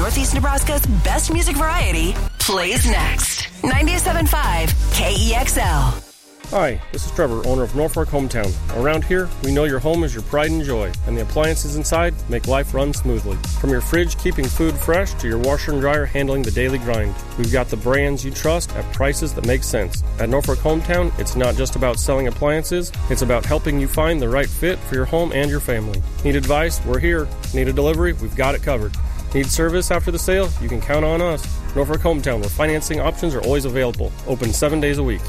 Northeast Nebraska's best music variety plays next. 97.5 KEXL. Hi, this is Trevor, owner of Norfolk Hometown. Around here, we know your home is your pride and joy, and the appliances inside make life run smoothly. From your fridge keeping food fresh to your washer and dryer handling the daily grind, we've got the brands you trust at prices that make sense. At Norfolk Hometown, it's not just about selling appliances, it's about helping you find the right fit for your home and your family. Need advice? We're here. Need a delivery? We've got it covered. Need service after the sale? You can count on us. Norfolk Hometown, where financing options are always available. Open 7 days a week.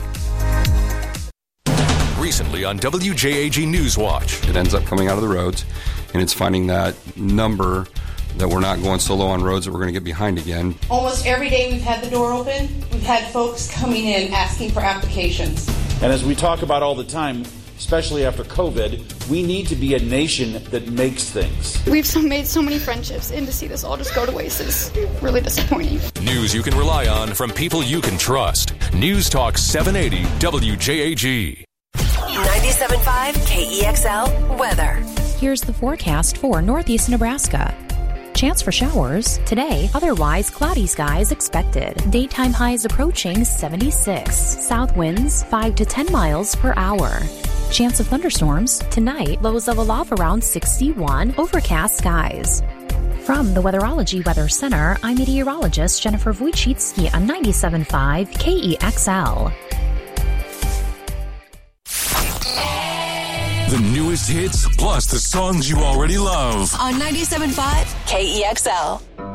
Recently on WJAG Newswatch. It ends up coming out of the roads, and it's finding that number that we're not going so low on roads that we're going to get behind again. Almost every day we've had the door open, we've had folks coming in asking for applications. And as we talk about all the time, especially after COVID, we need to be a nation that makes things. We've made so many friendships, and to see this all just go to waste is really disappointing. News you can rely on from people you can trust. News Talk 780 WJAG. 97.5 KEXL weather. Here's the forecast for Northeast Nebraska. Chance for showers today, otherwise cloudy skies expected. Daytime highs approaching 76. South winds 5 to 10 miles per hour. Chance of thunderstorms tonight, lows level off around 61. Overcast skies. From the Weatherology Weather Center, I'm meteorologist Jennifer Wojcicki on 97.5 KEXL. The newest hits, plus the songs you already love. On 97.5 KEXL.